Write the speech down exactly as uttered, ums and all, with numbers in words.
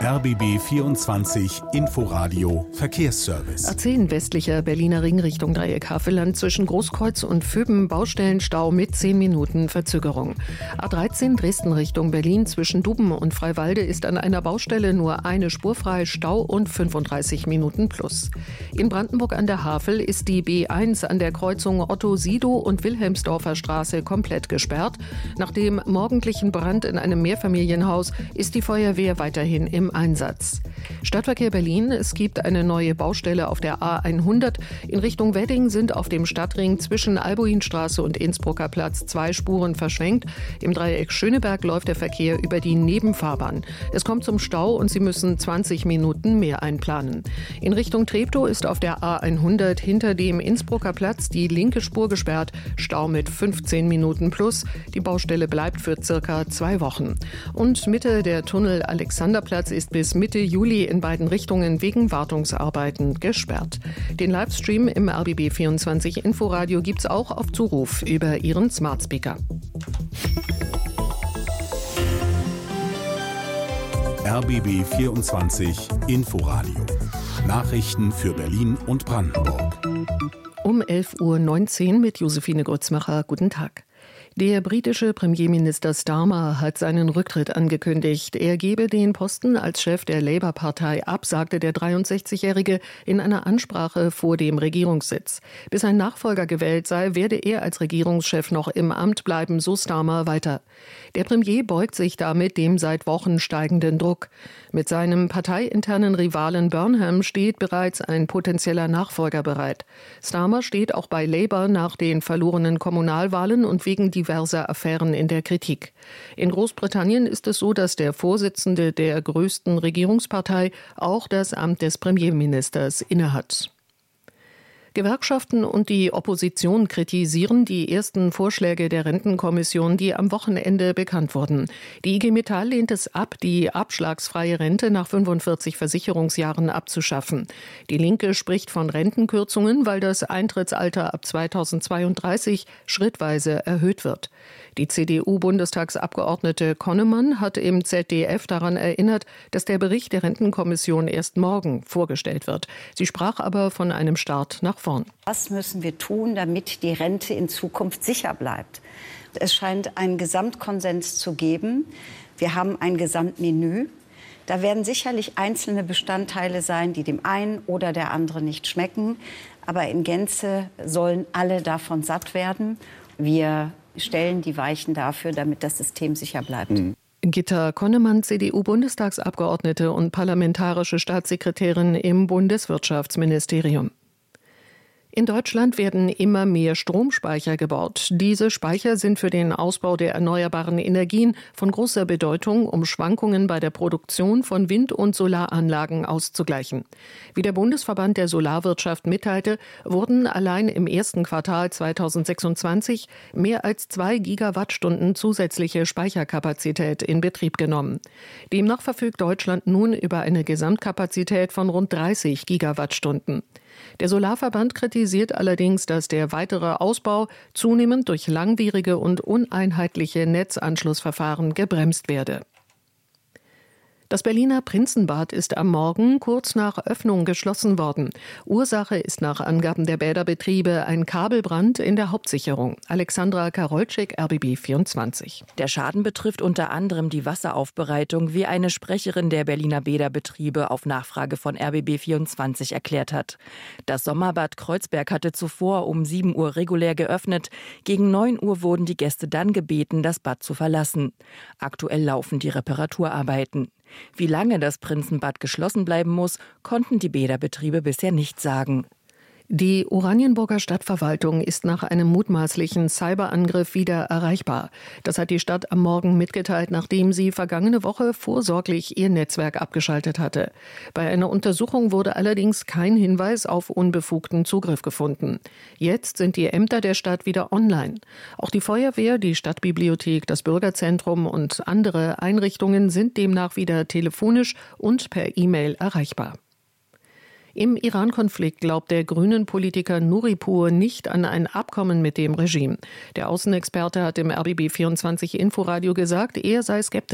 R B B vierundzwanzig Inforadio Verkehrsservice. A zehn westlicher Berliner Ring Richtung Dreieck Havelland zwischen Großkreuz und Vöben Baustellenstau mit zehn Minuten Verzögerung. A dreizehn Dresden Richtung Berlin zwischen Duben und Freiwalde ist an einer Baustelle nur eine Spur frei, Stau und fünfunddreißig Minuten plus. In Brandenburg an der Havel ist die B eins an der Kreuzung Otto-Sidow und Wilhelmsdorfer Straße komplett gesperrt. Nach dem morgendlichen Brand in einem Mehrfamilienhaus ist die Feuerwehr weiterhin im Einsatz. Stadtverkehr Berlin: Es gibt eine neue Baustelle auf der A hundert. In Richtung Wedding sind auf dem Stadtring zwischen Albuinstraße und Innsbrucker Platz zwei Spuren verschwenkt. Im Dreieck Schöneberg läuft der Verkehr über die Nebenfahrbahn. Es kommt zum Stau und Sie müssen zwanzig Minuten mehr einplanen. In Richtung Treptow ist auf der A hundert hinter dem Innsbrucker Platz die linke Spur gesperrt. Stau mit fünfzehn Minuten plus. Die Baustelle bleibt für circa zwei Wochen. Und Mitte der Tunnel Alexanderplatz ist bis Mitte Juli in beiden Richtungen wegen Wartungsarbeiten gesperrt. Den Livestream im R B B vierundzwanzig Inforadio gibt's auch auf Zuruf über Ihren Smart Speaker. R B B vierundzwanzig Inforadio. Nachrichten für Berlin und Brandenburg. Um elf Uhr neunzehn mit Josephine Grützmacher. Guten Tag. Der britische Premierminister Starmer hat seinen Rücktritt angekündigt. Er gebe den Posten als Chef der Labour-Partei ab, sagte der dreiundsechzigjährige in einer Ansprache vor dem Regierungssitz. Bis ein Nachfolger gewählt sei, werde er als Regierungschef noch im Amt bleiben, so Starmer weiter. Der Premier beugt sich damit dem seit Wochen steigenden Druck. Mit seinem parteiinternen Rivalen Burnham steht bereits ein potenzieller Nachfolger bereit. Starmer steht auch bei Labour nach den verlorenen Kommunalwahlen und wegen diverser Affären in der Kritik. In Großbritannien ist es so, dass der Vorsitzende der größten Regierungspartei auch das Amt des Premierministers innehat. Gewerkschaften und die Opposition kritisieren die ersten Vorschläge der Rentenkommission, die am Wochenende bekannt wurden. Die I G Metall lehnt es ab, die abschlagsfreie Rente nach fünfundvierzig Versicherungsjahren abzuschaffen. Die Linke spricht von Rentenkürzungen, weil das Eintrittsalter ab zweitausendzweiunddreißig schrittweise erhöht wird. Die C D U-Bundestagsabgeordnete Konnemann hat im Z D F daran erinnert, dass der Bericht der Rentenkommission erst morgen vorgestellt wird. Sie sprach aber von einem Start nach vorn. Was müssen wir tun, damit die Rente in Zukunft sicher bleibt? Es scheint einen Gesamtkonsens zu geben. Wir haben ein Gesamtmenü. Da werden sicherlich einzelne Bestandteile sein, die dem einen oder der anderen nicht schmecken. Aber in Gänze sollen alle davon satt werden. Wir stellen die Weichen dafür, damit das System sicher bleibt. Mhm. Gitta Konnemann, C D U-Bundestagsabgeordnete und parlamentarische Staatssekretärin im Bundeswirtschaftsministerium. In Deutschland werden immer mehr Stromspeicher gebaut. Diese Speicher sind für den Ausbau der erneuerbaren Energien von großer Bedeutung, um Schwankungen bei der Produktion von Wind- und Solaranlagen auszugleichen. Wie der Bundesverband der Solarwirtschaft mitteilte, wurden allein im ersten Quartal zweitausendsechsundzwanzig mehr als zwei Gigawattstunden zusätzliche Speicherkapazität in Betrieb genommen. Demnach verfügt Deutschland nun über eine Gesamtkapazität von rund dreißig Gigawattstunden. Der Solarverband kritisiert allerdings, dass der weitere Ausbau zunehmend durch langwierige und uneinheitliche Netzanschlussverfahren gebremst werde. Das Berliner Prinzenbad ist am Morgen kurz nach Öffnung geschlossen worden. Ursache ist nach Angaben der Bäderbetriebe ein Kabelbrand in der Hauptsicherung. Alexandra Karolczyk, R B B vierundzwanzig. Der Schaden betrifft unter anderem die Wasseraufbereitung, wie eine Sprecherin der Berliner Bäderbetriebe auf Nachfrage von R B B vierundzwanzig erklärt hat. Das Sommerbad Kreuzberg hatte zuvor um sieben Uhr regulär geöffnet. Gegen neun Uhr wurden die Gäste dann gebeten, das Bad zu verlassen. Aktuell laufen die Reparaturarbeiten. Wie lange das Prinzenbad geschlossen bleiben muss, konnten die Bäderbetriebe bisher nicht sagen. Die Oranienburger Stadtverwaltung ist nach einem mutmaßlichen Cyberangriff wieder erreichbar. Das hat die Stadt am Morgen mitgeteilt, nachdem sie vergangene Woche vorsorglich ihr Netzwerk abgeschaltet hatte. Bei einer Untersuchung wurde allerdings kein Hinweis auf unbefugten Zugriff gefunden. Jetzt sind die Ämter der Stadt wieder online. Auch die Feuerwehr, die Stadtbibliothek, das Bürgerzentrum und andere Einrichtungen sind demnach wieder telefonisch und per E-Mail erreichbar. Im Iran-Konflikt glaubt der Grünen-Politiker Nuripur nicht an ein Abkommen mit dem Regime. Der Außenexperte hat im R B B vierundzwanzig Inforadio gesagt, er sei skeptisch.